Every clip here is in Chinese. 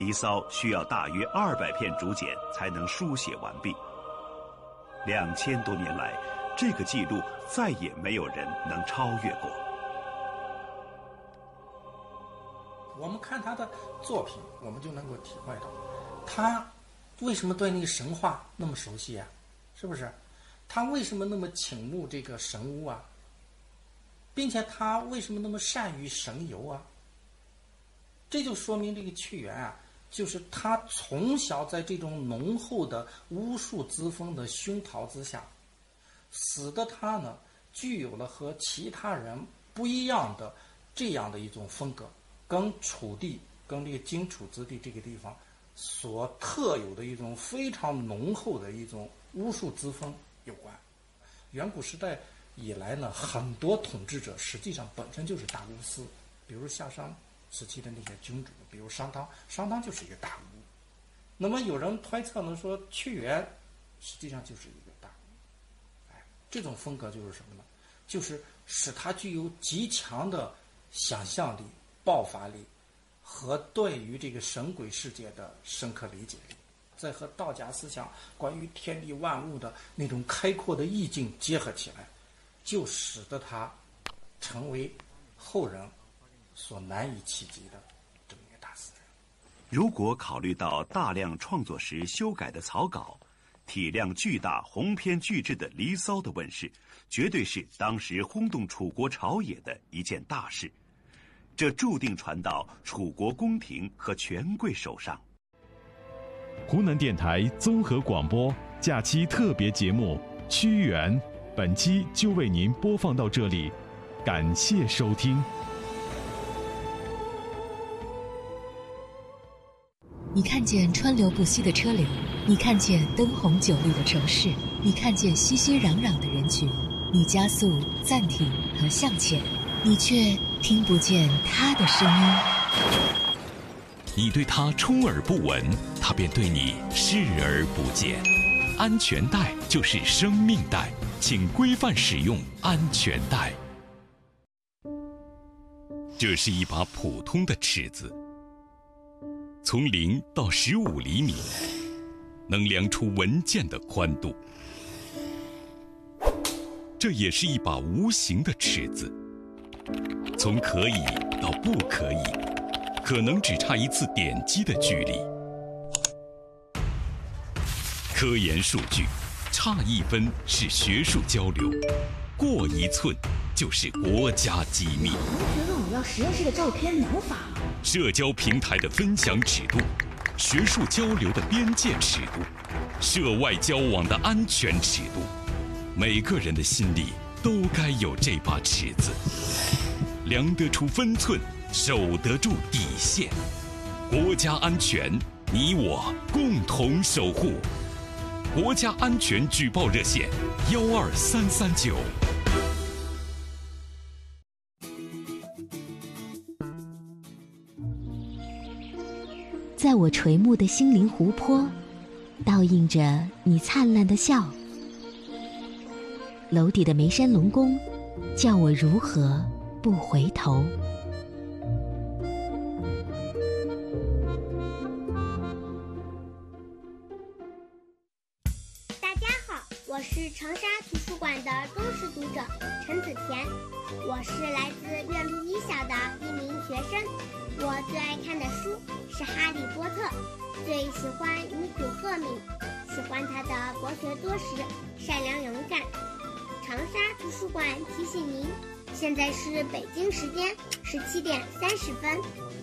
离骚》需要大约200片竹简才能书写完毕。2000多年来，这个记录再也没有人能超越过。 我们看他的作品，我们就能够体会到，他为什么对那个神话那么熟悉啊？是不是？他为什么那么倾慕这个神巫啊？并且他为什么那么善于神游啊？这就说明这个屈原啊，就是他从小在这种浓厚的巫术之风的熏陶之下，使得他呢具有了和其他人不一样的这样的一种风格，跟楚地，跟这个荆楚之地这个地方所特有的一种非常浓厚的一种巫术之风有关。远古时代以来呢，很多统治者实际上本身就是大巫师，比如夏商时期的那些君主，比如商汤就是一个大巫。那么有人推测呢，说屈原实际上就是一个大巫。这种风格就是什么呢？就是使他具有极强的想象力、爆发力和对于这个神鬼世界的深刻理解力，再和道家思想关于天地万物的那种开阔的意境结合起来，就使得他成为后人所难以企及的这么一个大诗人。 如果考虑到大量创作时修改的草稿，体量巨大、鸿篇巨制的《离骚》的问世，绝对是当时轰动楚国朝野的一件大事。这注定传到楚国宫廷和权贵手上。 湖南电台综合广播假期特别节目《屈原》，本期就为您播放到这里，感谢收听。 你看见川流不息的车流，你看见灯红酒绿的城市，你看见熙熙攘攘的人群，你加速、暂停和向前，你却听不见他的声音。 你对他充耳不闻，他便对你视而不见。安全带就是生命带，请规范使用安全带。这是一把普通的尺子，从0到15厘米，能量出文件的宽度。这也是一把无形的尺子，从可以到不可以，可能只差一次点击的距离。科研数据，差1分是学术交流，过1寸就是国家机密。 同学问我要实验室的照片，能发吗？ 社交平台的分享尺度，学术交流的边界尺度，涉外交往的安全尺度，每个人的心里都该有这把尺子，量得出分寸，守得住底线。国家安全，你我共同守护。国家安全举报热线12339。 在我垂暮的心灵湖泊，倒映着你灿烂的笑。楼底的眉山龙宫，叫我如何不回头。 大家好，我是长沙图书馆的忠实读者陈子田，我是来自院路一小的一名学生。我最爱看的书是《哈利波特》，最喜欢女主赫敏，喜欢她的博学多识、善良勇敢。长沙图书馆提醒您，现在是北京时间17点30分。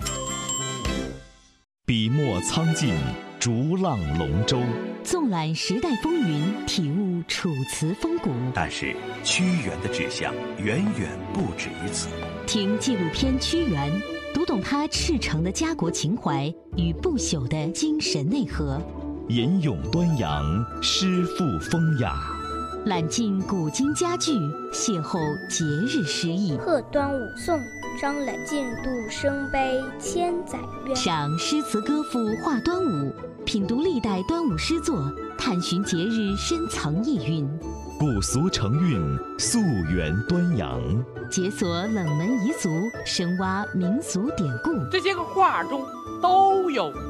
笔墨苍劲，逐浪龙舟， 纵览时代风云，体悟楚辞风骨。 但是屈原的志向远远不止于此。 听纪录片《屈原》，读懂他赤诚的家国情怀与不朽的精神内核。 吟咏端阳，诗赋风雅， 揽尽古今佳句，邂逅节日诗意。 贺端午颂，张览进度声碑千载渊。 赏诗词歌赋话端午，品读历代端午诗作，探寻节日深藏意蕴。 古俗成韵，溯源端阳， 解锁冷门彝族，深挖民俗典故。 这些个画中都有